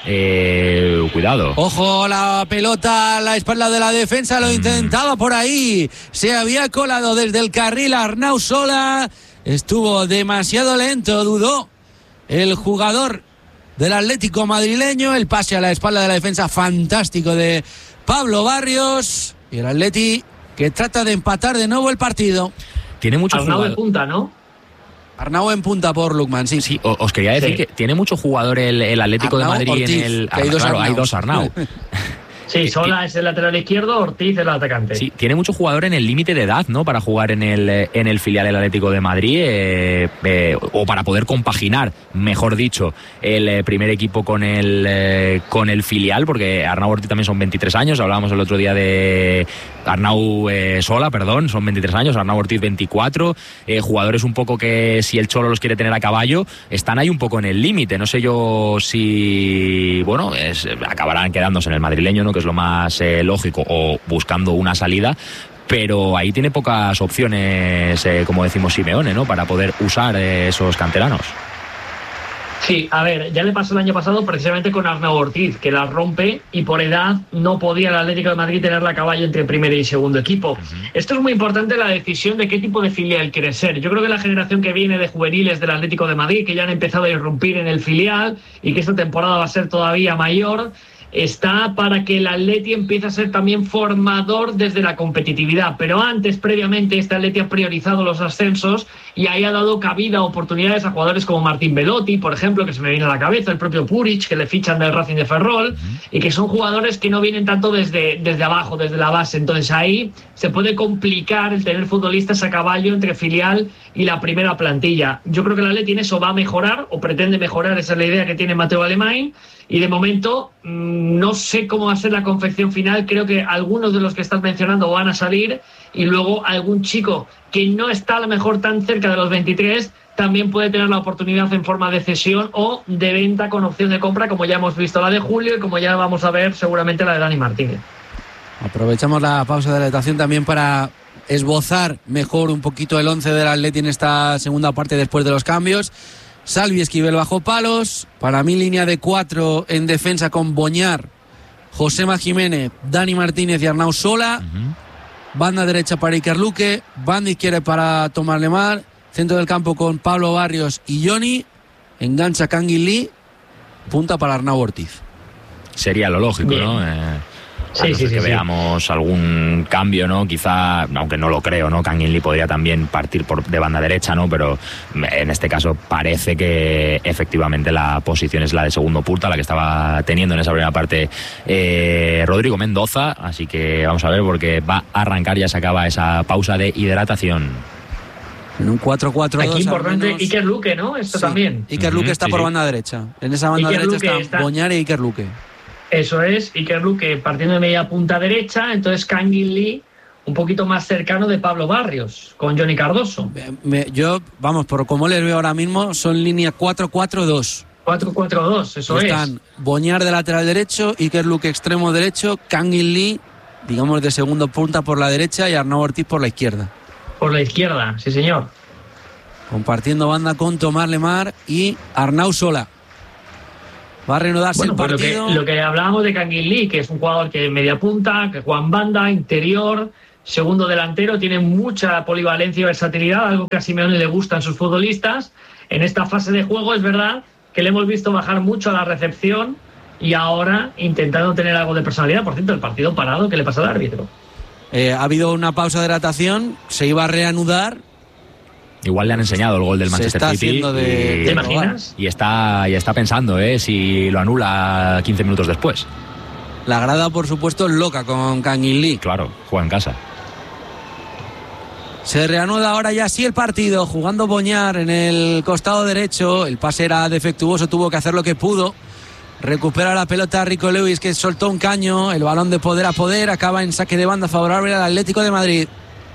S1: Cuidado.
S3: Ojo, la pelota a la espalda de la defensa, lo intentaba por ahí, se había colado desde el carril Arnau Sola, estuvo demasiado lento, dudó el jugador del Atlético madrileño, el pase a la espalda de la defensa fantástico de Pablo Barrios, y el Atleti que trata de empatar de nuevo el partido.
S1: Tiene mucho
S4: Arnau
S1: jugador.
S4: de punta, ¿no?
S3: Arnau en punta por Lukman, sí.
S1: Sí, os quería decir que tiene mucho jugador el Atlético
S3: Arnau,
S1: de Madrid
S3: Ortiz,
S1: en el...
S3: hay dos
S1: Arnau.
S4: Sí, Sola es el lateral izquierdo, Ortiz es el atacante.
S1: Sí, tiene mucho jugador en el límite de edad, ¿no? Para jugar en el filial del Atlético de Madrid, o para poder compaginar, mejor dicho, el primer equipo con el filial, porque Arnau Ortiz también son 23 años, hablábamos el otro día de Arnau Sola, perdón, son 23 años, Arnau Ortiz 24, jugadores un poco que si el Cholo los quiere tener a caballo, están ahí un poco en el límite, no sé yo si, bueno, acabarán quedándose en el madrileño, ¿no? Que es lo más lógico, o buscando una salida, pero ahí tiene pocas opciones, como decimos Simeone, ¿no? Para poder usar esos canteranos.
S4: Sí, a ver, ya le pasó el año pasado precisamente con Arnau Ortiz, que la rompe y por edad no podía el Atlético de Madrid tenerla a caballo entre primer y segundo equipo. Esto es muy importante, la decisión de qué tipo de filial quiere ser. Yo creo que la generación que viene de juveniles del Atlético de Madrid, que ya han empezado a irrumpir en el filial y que esta temporada va a ser todavía mayor, está para que el Atleti empiece a ser también formador desde la competitividad. Pero antes, previamente, este Atleti ha priorizado los ascensos y ahí ha dado cabida, oportunidades a jugadores como Martín Belotti, por ejemplo, que se me viene a la cabeza, el propio Puric, que le fichan del Racing de Ferrol, y que son jugadores que no vienen tanto desde abajo, desde la base. Entonces ahí se puede complicar el tener futbolistas a caballo entre filial y la primera plantilla. Yo creo que el Atleti en eso va a mejorar, o pretende mejorar, esa es la idea que tiene Mateo Alemany. Y de momento no sé cómo va a ser la confección final. Creo que algunos de los que estás mencionando van a salir y luego algún chico que no está a lo mejor tan cerca de los 23 también puede tener la oportunidad en forma de cesión o de venta con opción de compra, como ya hemos visto la de Julio y como ya vamos a ver seguramente la de Dani Martínez.
S3: Aprovechamos la pausa de hidratación también para esbozar mejor un poquito el 11 del Atleti en esta segunda parte después de los cambios. Salvi Esquivel bajo palos, para mí línea de 4 en defensa con Boñar, Josema Jiménez, Dani Martínez y Arnau Sola, banda derecha para Iker Luque, banda izquierda para Tomás Lemar, centro del campo con Pablo Barrios y Johnny, engancha Kangin Lee, punta para Arnau Ortiz.
S1: Sería lo lógico,
S4: bien,
S1: ¿no?
S4: Sí,
S1: no sé que veamos algún cambio, ¿no? Quizá, aunque no lo creo, ¿no? Kangin Lee podría también partir de banda derecha, ¿no? Pero en este caso parece que efectivamente la posición es la de segundo punta, la que estaba teniendo en esa primera parte Rodrigo Mendoza. Así que vamos a ver, porque va a arrancar, ya se acaba esa pausa de hidratación.
S3: En un 4-4-2.
S4: Aquí importante menos... Iker Luque, ¿no? Esto sí, también.
S3: Iker Luque está por banda derecha. En esa banda
S4: Iker
S3: derecha
S4: Luque
S3: está Boñar y Iker Luque.
S4: Eso es, Iker Luque partiendo de media punta derecha, entonces Kangin Lee un poquito más cercano de Pablo Barrios, con Johnny Cardoso.
S3: Yo, vamos, por como les veo ahora mismo, son línea 4-4-2.
S4: 4-4-2, eso es.
S3: Están Boñar de lateral derecho, Iker Luque extremo derecho, Kangin Lee, digamos, de segundo punta por la derecha y Arnau Ortiz por la izquierda.
S4: Por la izquierda, sí señor.
S3: Compartiendo banda con Tomás Lemar y Arnau Sola. Va a reanudarse el partido.
S4: Lo que hablábamos de Kangin Lee, que es un jugador que media punta, que juega en banda, interior, segundo delantero, tiene mucha polivalencia y versatilidad, algo que a Simeone le gusta en sus futbolistas. En esta fase de juego es verdad que le hemos visto bajar mucho a la recepción y ahora intentando tener algo de personalidad. Por cierto, el partido parado, ¿qué le pasa al árbitro?
S3: Ha habido una pausa de hidratación, se iba a reanudar.
S1: Igual le han enseñado el gol del Manchester City.
S4: ¿Te imaginas?
S1: Y está pensando si lo anula 15 minutos después.
S3: La grada, por supuesto, loca con Kang In Lee.
S1: Claro, juega en casa.
S3: Se reanuda ahora ya sí el partido, jugando Boñar en el costado derecho. El pase era defectuoso, tuvo que hacer lo que pudo. Recupera la pelota Rico Lewis, que soltó un caño. El balón de poder a poder acaba en saque de banda favorable al Atlético de Madrid.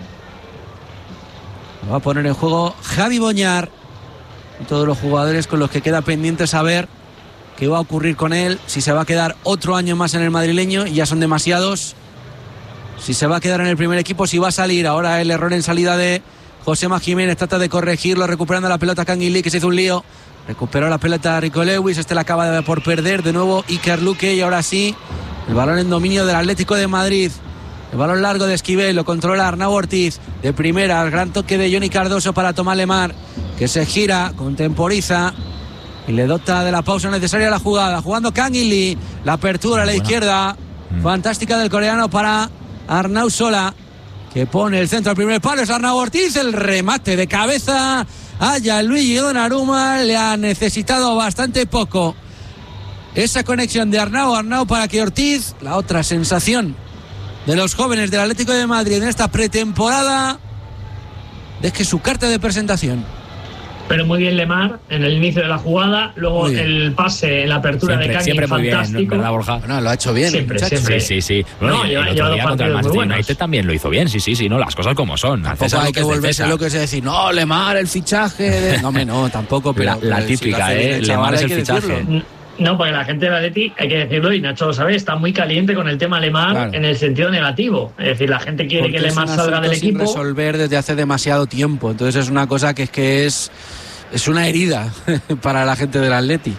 S3: Lo va a poner en juego Javi Boñar. Y todos los jugadores con los que queda pendiente saber qué va a ocurrir con él. Si se va a quedar otro año más en el madrileño, y ya son demasiados. Si se va a quedar en el primer equipo, si va a salir. Ahora el error en salida de Josema Jiménez, trata de corregirlo, recuperando la pelota Kang In Lee, que se hizo un lío. Recuperó la pelota Rico Lewis, la acaba por perder de nuevo Iker Luque, y ahora sí el balón en dominio del Atlético de Madrid. El balón largo de Esquivel, lo controla Arnau Ortiz de primera, el gran toque de Johnny Cardoso para Tomás Lemar, que se gira, contemporiza y le dota de la pausa necesaria a la jugada. Jugando Kang In Lee, la apertura a la izquierda fantástica del coreano para Arnau Sola, que pone el centro al primer palo. Es Arnau Ortiz, el remate de cabeza a Gianluigi Donnarumma. Le ha necesitado bastante poco esa conexión de Arnau para que Ortiz, la otra sensación de los jóvenes del Atlético de Madrid en esta pretemporada, deje su carta de presentación.
S4: Pero muy bien Lemar en el inicio de la jugada, luego el pase en la apertura de Kang,
S1: siempre muy
S4: fantástico.
S1: bien, ¿verdad, Borja?
S3: Bueno, lo ha hecho bien.
S4: Siempre.
S1: Sí. Bueno, el otro día contra el Manchester United también lo hizo bien, sí, no, las cosas como son.
S3: Tampoco hay que volverse lo que es decir, no, Lemar, el fichaje de... No, tampoco, pero...
S1: La típica, Lemar es el fichaje.
S4: No, porque la gente del Atleti, hay que decirlo, y Nacho lo sabe, está muy caliente con el tema Lemar, en el sentido negativo. Es decir, la gente quiere que Lemar salga del equipo.
S3: Sin resolver desde hace demasiado tiempo. Entonces es una cosa que es una herida para la gente del Atleti.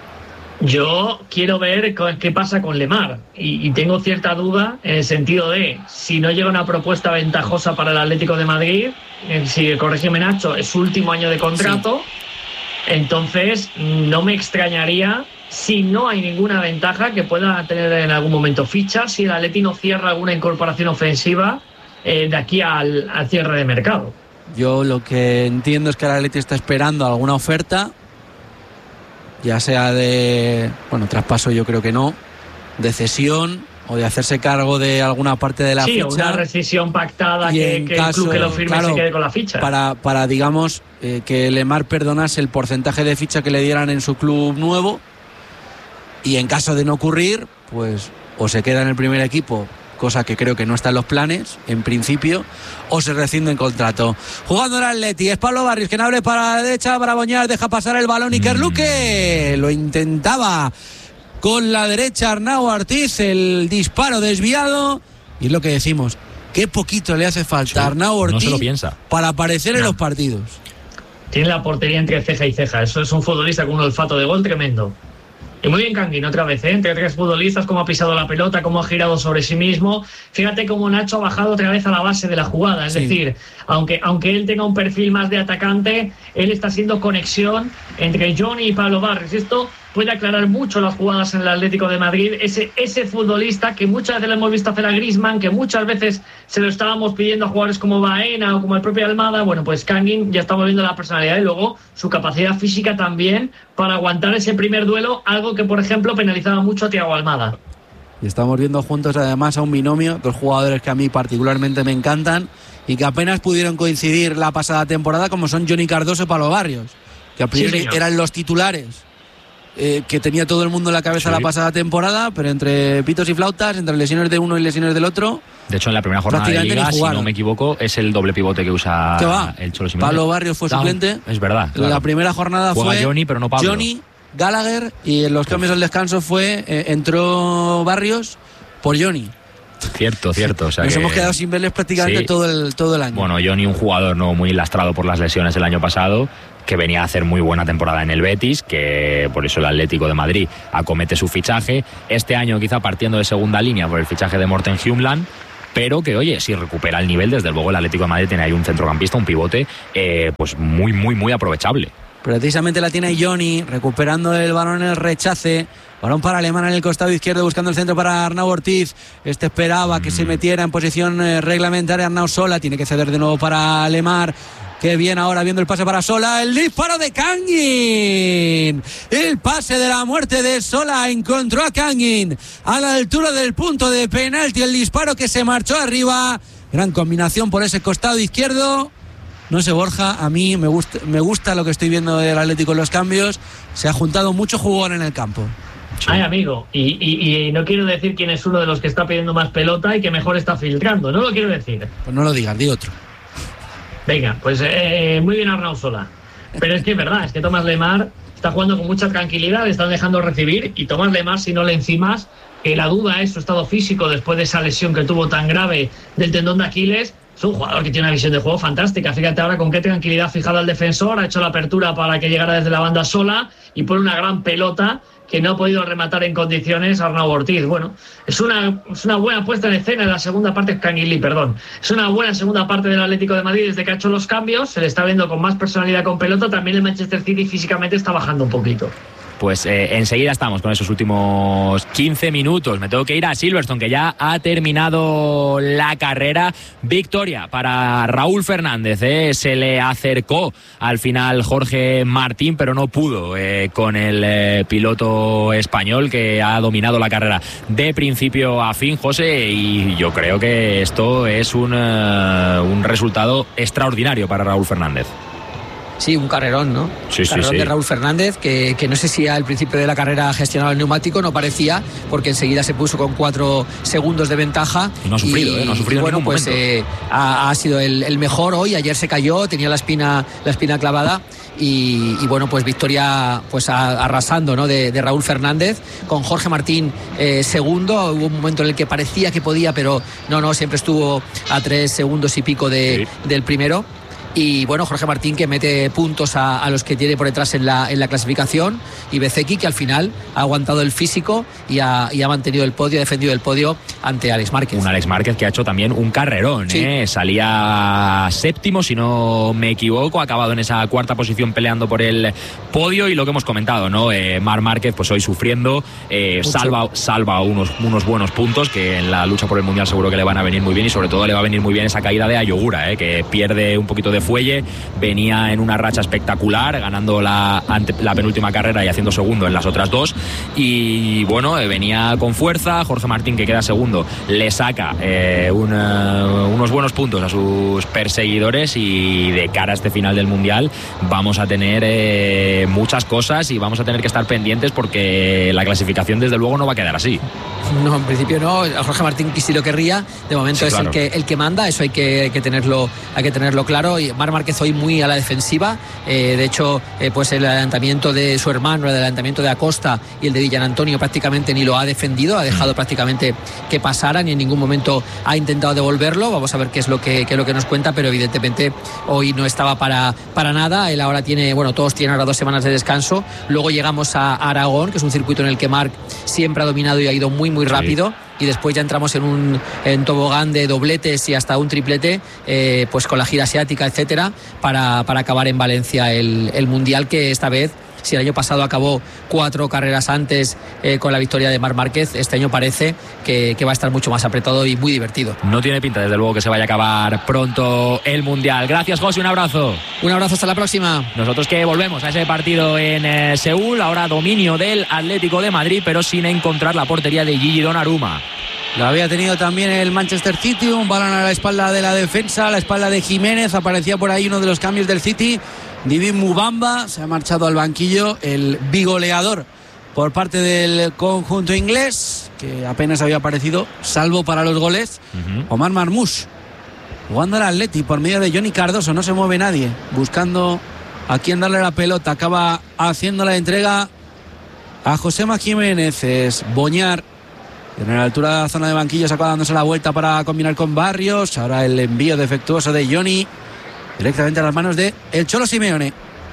S4: Yo quiero ver qué pasa con Lemar y tengo cierta duda en el sentido de si no llega una propuesta ventajosa para el Atlético de Madrid, si, corrígeme Nacho, es su último año de contrato, entonces no me extrañaría si no hay ninguna ventaja que pueda tener en algún momento ficha, si el Atleti no cierra alguna incorporación ofensiva de aquí al cierre de mercado.
S3: Yo lo que entiendo es que el Atleti está esperando alguna oferta, ya sea de, traspaso yo creo que no, de cesión o de hacerse cargo de alguna parte de la ficha. Sí,
S4: una rescisión pactada que el club que lo firme se quede con la ficha.
S3: Para digamos, que Lemar perdonase el porcentaje de ficha que le dieran en su club nuevo, y en caso de no ocurrir, pues o se queda en el primer equipo, cosa que creo que no está en los planes, en principio, o se rescinde el contrato. Jugando el Atleti, es Pablo Barrios, quien abre para la derecha, para Boñar, deja pasar el balón Iker Luque, lo intentaba con la derecha Arnau Ortiz, el disparo desviado, y es lo que decimos, qué poquito le hace falta a Arnau Ortiz,
S1: no se lo piensa,
S3: para aparecer en los partidos.
S4: Tiene la portería entre ceja y ceja, eso es un futbolista con un olfato de gol tremendo. Y muy bien Kang In otra vez, entre tres futbolistas, cómo ha pisado la pelota, cómo ha girado sobre sí mismo. Fíjate cómo Nacho ha bajado otra vez a la base de la jugada. Es decir, aunque él tenga un perfil más de atacante, él está haciendo conexión entre Johnny y Pablo Barrios. Esto puede aclarar mucho las jugadas en el Atlético de Madrid. Ese futbolista que muchas veces le hemos visto hacer a Griezmann, que muchas veces se lo estábamos pidiendo a jugadores como Baena o como el propio Almada. Bueno, pues Kang In ya estamos viendo la personalidad y luego su capacidad física también para aguantar ese primer duelo, algo que por ejemplo penalizaba mucho a Thiago Almada.
S3: Y estamos viendo juntos además a un binomio, dos jugadores que a mí particularmente me encantan y que apenas pudieron coincidir la pasada temporada, como son Johnny Cardoso y Pablo Barrios, que a priori eran los titulares que tenía todo el mundo en la cabeza la pasada temporada, pero entre pitos y flautas, entre lesiones de uno y lesiones del otro.
S1: De hecho, en la primera jornada de Liga, si no me equivoco, es el doble pivote que usa el Cholo Simeone.
S3: Pablo Barrios fue suplente.
S1: Es verdad.
S3: Claro. La primera jornada fue
S1: Johnny, pero no Pablo.
S3: Johnny, Gallagher, y en los cambios al descanso entró Barrios por Johnny.
S1: Cierto. O sea,
S3: nos hemos quedado sin verles prácticamente todo el año.
S1: Bueno, Johnny, un jugador no muy lastrado por las lesiones el año pasado, que venía a hacer muy buena temporada en el Betis, que por eso el Atlético de Madrid acomete su fichaje. Este año quizá partiendo de segunda línea por el fichaje de Morten Hjumland, pero que, oye, si recupera el nivel, desde luego el Atlético de Madrid tiene ahí un centrocampista, un pivote, pues muy aprovechable.
S3: Precisamente la tiene Johnny, recuperando el balón en el rechace. Balón para Alemán en el costado izquierdo, buscando el centro para Arnau Ortiz. Esperaba que se metiera en posición reglamentaria Arnau Sola. Tiene que ceder de nuevo para Lemar. Qué bien ahora viendo el pase para Sola. El disparo de Kangin. El pase de la muerte de Sola. Encontró a Kangin a la altura del punto de penalti. El disparo que se marchó arriba. Gran combinación por ese costado izquierdo. No sé, Borja, a mí me gusta lo que estoy viendo del Atlético en los cambios. Se ha juntado mucho jugón en el campo.
S4: Ay, amigo, y no quiero decir quién es uno de los que está pidiendo más pelota y que mejor está filtrando, no lo quiero decir.
S3: Pues no lo digas, di otro.
S4: Venga, pues muy bien Arnau Sola. Pero es que es verdad, es que Tomás Lemar está jugando con mucha tranquilidad, le están dejando recibir, y Tomás Lemar, si no le encimas, que la duda es su estado físico después de esa lesión que tuvo tan grave del tendón de Aquiles. Es un jugador que tiene una visión de juego fantástica. Fíjate ahora con qué tranquilidad fijada al defensor, ha hecho la apertura para que llegara desde la banda Sola y pone una gran pelota que no ha podido rematar en condiciones Arnau Ortiz. Bueno, es una buena puesta en escena en la segunda parte, perdón. Es una buena segunda parte del Atlético de Madrid desde que ha hecho los cambios. Se le está viendo con más personalidad con pelota. También el Manchester City físicamente está bajando un poquito.
S1: Pues enseguida estamos con esos últimos 15 minutos. Me tengo que ir a Silverstone, que ya ha terminado la carrera. Victoria para Raúl Fernández. Se le acercó al final Jorge Martín, pero no pudo con el piloto español, que ha dominado la carrera de principio a fin, José. Y yo creo que esto es un resultado extraordinario para Raúl Fernández.
S2: Sí, un carrerón, ¿no?
S1: Sí,
S2: carrerón
S1: sí.
S2: de Raúl Fernández, que no sé si al principio de la carrera gestionaba el neumático, no parecía, porque enseguida se puso con 4 segundos de ventaja.
S1: Y no ha sufrido, no ha sufrido en ningún momento.
S2: Ha sido el mejor hoy. Ayer se cayó, tenía la espina clavada. Y bueno, pues victoria pues arrasando, ¿no? de Raúl Fernández, con Jorge Martín segundo. Hubo un momento en el que parecía que podía, pero no, siempre estuvo a 3 segundos y pico del primero. Y bueno, Jorge Martín, que mete puntos a los que tiene por detrás en la clasificación, y Bezzecchi, que al final ha aguantado el físico y ha mantenido el podio, ha defendido el podio ante Alex Márquez. Un
S1: Alex Márquez que ha hecho también un carrerón, sí. Salía séptimo, si no me equivoco, ha acabado en esa cuarta posición peleando por el podio. Y lo que hemos comentado, ¿no? Marc Márquez, pues hoy sufriendo, salva unos buenos puntos que en la lucha por el Mundial seguro que le van a venir muy bien, y sobre todo le va a venir muy bien esa caída de Ayogura, que pierde un poquito de fuelle, venía en una racha espectacular, ganando la penúltima carrera y haciendo segundo en las otras 2, y bueno, venía con fuerza. Jorge Martín, que queda segundo, le saca unos buenos puntos a sus perseguidores, y de cara a este final del Mundial vamos a tener muchas cosas, y vamos a tener que estar pendientes, porque la clasificación desde luego no va a quedar así.
S2: No, en principio no. Jorge Martín sí lo querría, de momento sí, es claro, el que manda. Eso hay que tenerlo claro. Y Marc Márquez hoy muy a la defensiva. De hecho, pues el adelantamiento de su hermano, el adelantamiento de Acosta y el de Villan Antonio prácticamente ni lo ha defendido, ha dejado prácticamente que pasaran, y en ningún momento ha intentado devolverlo. Vamos a ver qué es lo que nos cuenta, pero evidentemente hoy no estaba para nada. Él ahora todos tienen ahora 2 semanas de descanso. Luego llegamos a Aragón, que es un circuito en el que Marc siempre ha dominado y ha ido muy rápido. Y después ya entramos en tobogán de dobletes y hasta un triplete, pues con la gira asiática, etcétera, para acabar en Valencia el Mundial, que esta vez, si el año pasado acabó 4 carreras antes con la victoria de Marc Márquez, este año parece que va a estar mucho más apretado y muy divertido.
S1: No tiene pinta, desde luego, que se vaya a acabar pronto el Mundial. Gracias, José, un abrazo.
S2: Un abrazo, hasta la próxima.
S1: Nosotros que volvemos a ese partido en Seúl, ahora dominio del Atlético de Madrid, pero sin encontrar la portería de Gigi Donnarumma.
S3: Lo había tenido también el Manchester City, un balón a la espalda de la defensa, a la espalda de Jiménez. Aparecía por ahí uno de los cambios del City. Divin Mubamba se ha marchado al banquillo, el bigoleador por parte del conjunto inglés, que apenas había aparecido, salvo para los goles. Omar Marmoush, jugando al Atleti por medio de Johnny Cardoso, no se mueve nadie, buscando a quién darle la pelota. Acaba haciendo la entrega a Josema Jiménez. Es Boñar, en la altura de la zona de banquillos, acaba dándose la vuelta para combinar con Barrios. Ahora el envío defectuoso de Johnny directamente a las manos de el Cholo Simeone.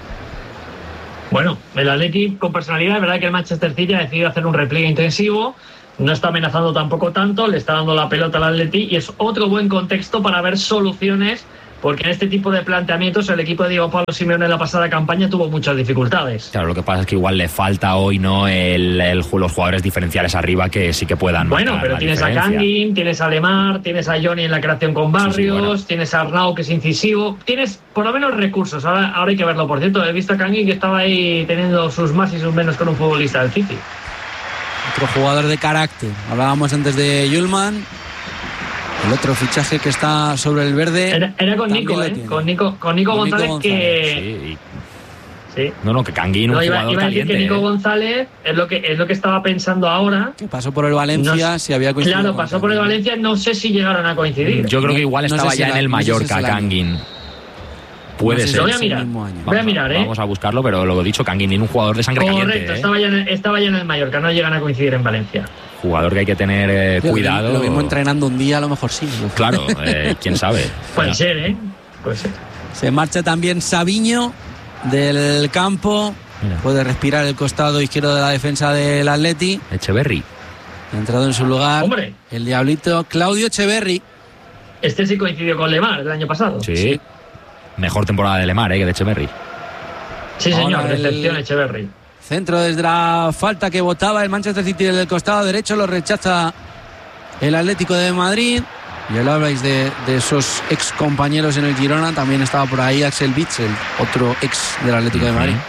S4: Bueno, el Atleti con personalidad. Es verdad que el Manchester City ha decidido hacer un repliegue intensivo, no está amenazando tampoco tanto, le está dando la pelota al Atleti, y es otro buen contexto para ver soluciones porque en este tipo de planteamientos el equipo de Diego Pablo Simeone en la pasada campaña tuvo muchas dificultades.
S1: Claro, lo que pasa es que igual le falta hoy los jugadores diferenciales arriba que sí que puedan.
S4: Bueno, pero tienes a Kangin, tienes a Lemar, tienes a Johnny en la creación con Barrios, sí, bueno. Tienes a Arnau, que es incisivo, tienes por lo menos recursos. Ahora hay que verlo. Por cierto, he visto a Kangin que estaba ahí teniendo sus más y sus menos con un futbolista del City.
S3: Otro jugador de carácter. Hablábamos antes de Yulman. El otro fichaje que está sobre el verde.
S4: Era con Nico, con Nico González, que...
S1: Sí. No, que Kangin, un jugador
S4: iba a decir
S1: caliente.
S4: Que Nico González es lo que estaba pensando ahora.
S3: Que pasó por el Valencia, si había coincidido.
S4: Claro, pasó por el Valencia, no sé si llegaron a coincidir.
S1: Yo creo que igual estaba ya en el Mallorca, Kangin. Puede ser.
S4: Lo voy a mirar,
S1: Vamos a buscarlo, pero lo dicho, Kangin, un jugador de sangre caliente.
S4: Correcto, estaba ya en el Mallorca, no llegan a coincidir en Valencia.
S1: Jugador que hay que tener cuidado.
S3: Lo mismo entrenando un día, a lo mejor sí.
S1: Claro, quién sabe.
S4: Puede ser.
S3: Se marcha también Sabiño del campo. Mira. Puede respirar el costado izquierdo de la defensa del Atleti.
S1: Echeverri.
S3: Ha entrado en su lugar.
S4: ¡Hombre!
S3: El diablito Claudio Echeverri.
S4: Este sí coincidió con Lemar el año pasado.
S1: Sí. Mejor temporada de Lemar, que de Echeverri.
S4: Sí, señor, decepción Echeverri.
S3: Centro desde la falta que votaba el Manchester City del costado derecho, lo rechaza el Atlético de Madrid. Y ya lo habláis de esos ex compañeros en el Girona, también estaba por ahí Axel Witsel, otro ex del Atlético de Madrid.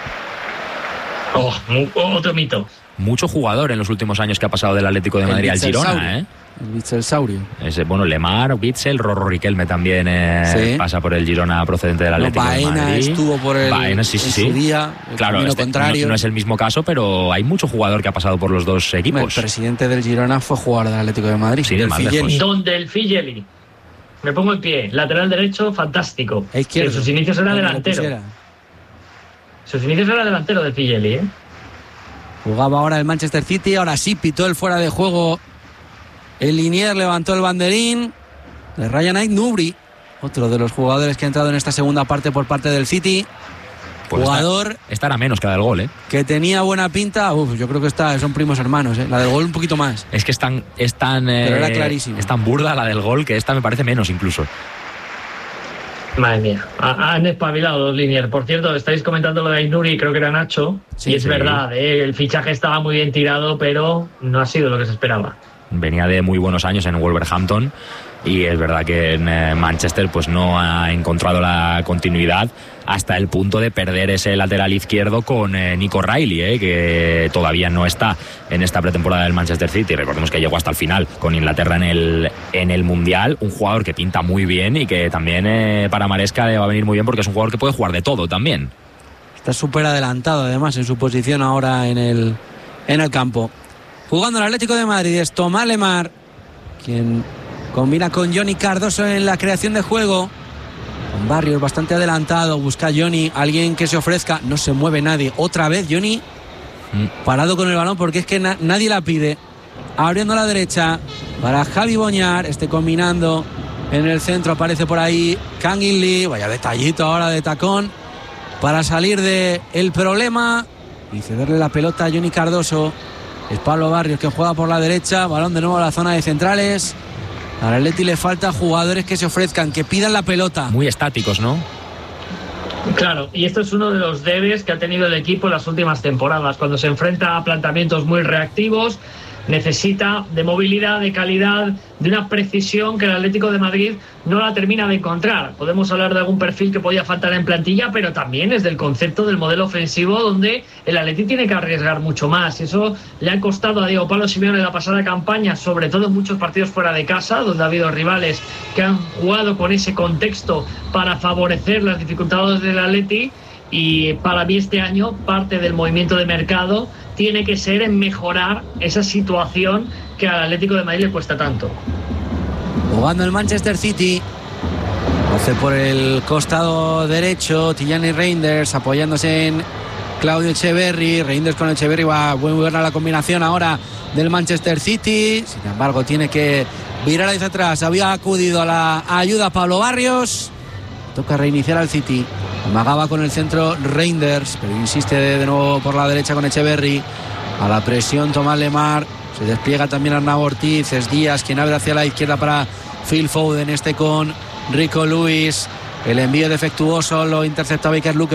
S4: Otro mito.
S1: Mucho jugador en los últimos años que ha pasado del Atlético de Madrid al Girona,
S3: El Witsel Saurio.
S1: Lemar, Witsel, Rorro Riquelme también pasa por el Girona procedente del Atlético de Madrid.
S3: Baena estuvo por el
S1: Baena, sí.
S3: su día,
S1: claro,
S3: contrario.
S1: No es el mismo caso, pero hay mucho jugador que ha pasado por los dos equipos.
S3: El presidente del Girona fue jugador del Atlético de Madrid.
S1: Sí,
S4: Don del Figeli. Me pongo en pie. Lateral derecho, fantástico.
S3: Izquierdo.
S4: Sus inicios era delantero. Sus inicios era delantero del Figeli,
S3: Jugaba ahora el Manchester City, ahora sí pitó el fuera de juego. El Linier levantó el banderín de Ryan Ait-Nouri, otro de los jugadores que ha entrado en esta segunda parte por parte del City.
S1: Pues
S3: jugador
S1: esta era menos que la del gol,
S3: que tenía buena pinta. Yo creo que son primos hermanos, La del gol un poquito más.
S1: Es que es tan
S3: pero era clarísimo.
S1: Es tan burda la del gol que esta me parece menos incluso.
S4: Madre mía, han espabilado los Liniers. Por cierto, estáis comentando lo de Ait-Nouri, creo que era Nacho, y es verdad, el fichaje estaba muy bien tirado, pero no ha sido lo que se esperaba.
S1: Venía de muy buenos años en Wolverhampton y es verdad que en Manchester pues no ha encontrado la continuidad hasta el punto de perder ese lateral izquierdo con Nico Riley, que todavía no está en esta pretemporada del Manchester City. Recordemos que llegó hasta el final con Inglaterra en el Mundial, un jugador que pinta muy bien y que también para Maresca le va a venir muy bien porque es un jugador que puede jugar de todo también.
S3: Está súper adelantado además en su posición ahora en el campo. Jugando el Atlético de Madrid es Tomás Lemar, quien combina con Johnny Cardoso en la creación de juego. Con Barrios bastante adelantado, busca Johnny, alguien que se ofrezca, no se mueve nadie. Otra vez Johnny parado con el balón porque es que nadie la pide. Abriendo a la derecha para Javi Boñar, combinando en el centro, aparece por ahí Kangin Lee, vaya detallito ahora de tacón para salir del problema y cederle la pelota a Johnny Cardoso. Es Pablo Barrios que juega por la derecha, balón de nuevo a la zona de centrales. Al Atleti le falta jugadores que se ofrezcan, que pidan la pelota.
S1: Muy estáticos, ¿no?
S4: Claro, y esto es uno de los debes que ha tenido el equipo en las últimas temporadas. Cuando se enfrenta a planteamientos muy reactivos, necesita de movilidad, de calidad, de una precisión que el Atlético de Madrid no la termina de encontrar. Podemos hablar de algún perfil que podía faltar en plantilla, pero también es del concepto del modelo ofensivo donde el Atlético tiene que arriesgar mucho más. Eso le ha costado a Diego Pablo Simeone en la pasada campaña, sobre todo en muchos partidos fuera de casa, donde ha habido rivales que han jugado con ese contexto para favorecer las dificultades del Atlético. Y para mí este año parte del movimiento de mercado tiene que ser en mejorar esa situación que al Atlético de Madrid le cuesta tanto.
S3: Jugando el Manchester City, hace por el costado derecho Tijani Reinders apoyándose en Claudio Echeverri. Reinders con Echeverri, va muy buena la combinación ahora del Manchester City. Sin embargo tiene que virar hacia atrás. Había acudido a la ayuda Pablo Barrios. Toca reiniciar al City. Amagaba con el centro Reinders, pero insiste de nuevo por la derecha con Echeverri. A la presión Tomás Lemar. Se despliega también Arnau Ortiz. Es Díaz quien abre hacia la izquierda para Phil Foden. Con Rico Lewis. El envío defectuoso lo interceptaba Iker Luque.